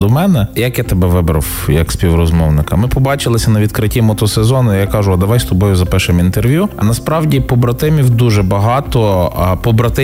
до мене, як я тебе вибрав як співрозмовника. Ми побачилися на відкритті мотосезону, я кажу, давай з тобою запишемо інтерв'ю. А насправді побратимів дуже багато, а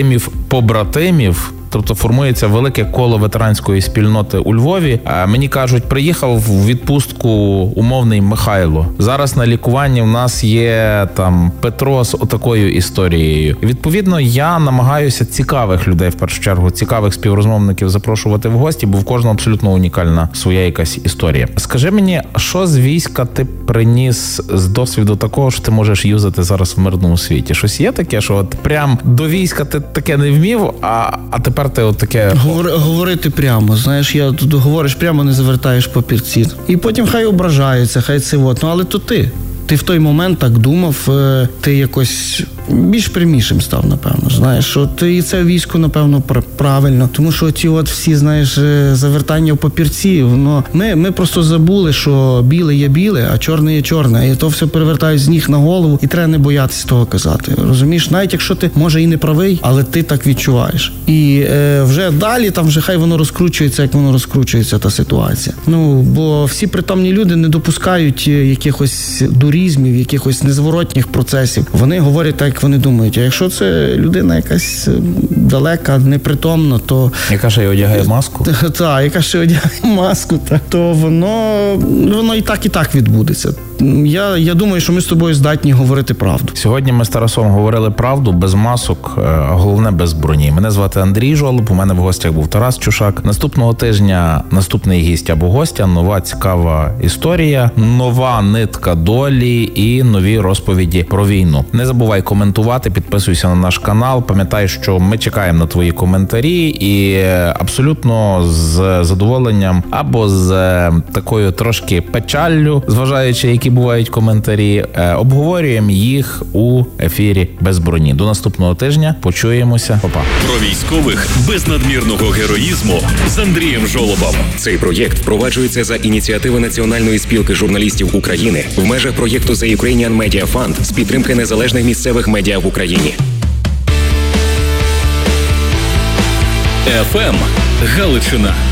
побратимів, тобто формується велике коло ветеранської спільноти у Львові. А мені кажуть, приїхав в відпустку умовний Михайло. Зараз на лікуванні в нас є там Петро з отакою історією. І, відповідно, я намагаюся цікавих людей, в першу чергу, цікавих співрозмовників запрошувати в гості, бо в кожного абсолютно унікальна своя якась історія. Скажи мені, що з війська ти приніс з досвіду такого, що ти можеш юзати зараз в мирному світі? Щось є таке, що от прям до війська ти таке не вмів, а тепер ти от таке... Говорити прямо, знаєш, я тут говориш прямо, не завертаєш папірці. І потім хай ображаються, хай це от, ну але то ти. Ти в той момент так думав, ти якось більш прямішим став, напевно, знаєш, що ти і це військо, напевно, правильно, тому що ті от всі, знаєш, завертання в папірці, воно, ми просто забули, що біле є біле, а чорне є чорне, і то все перевертають з ніг на голову, і треба не боятися того казати, розумієш, навіть якщо ти, може, і не правий, але ти так відчуваєш. І вже далі, там вже хай воно розкручується, як воно розкручується, та ситуація. Ну, бо всі притомні люди не допускають якихось дурізмів, якихось незворотніх процесів. Вони говорять так, як вони думають. А якщо це людина якась далека, непритомна, то... Яка ще й одягає маску? Так, яка ще одягає маску, то воно і так відбудеться. Я думаю, що ми з тобою здатні говорити правду. Сьогодні ми з Тарасом говорили правду, без масок, а головне без броні. Мене звати Андрій Жолоб, у мене в гостях був Тарас Чушак. Наступного тижня наступний гість або гостя, нова цікава історія, нова нитка долі і нові розповіді про війну. Не забувай коментувати, підписуйся на наш канал, пам'ятай, що ми чекаємо на твої коментарі і абсолютно з задоволенням або з такою трошки печаллю, зважаючи, які бувають коментарі, обговорюємо їх у ефірі без броні. До наступного тижня. Почуємося. Па-па. Про військових без надмірного героїзму з Андрієм Жолобом. Цей проєкт впроваджується за ініціативи Національної спілки журналістів України в межах проєкту The Ukrainian Media Fund з підтримки незалежних місцевих медіа в Україні. ФМ Галичина.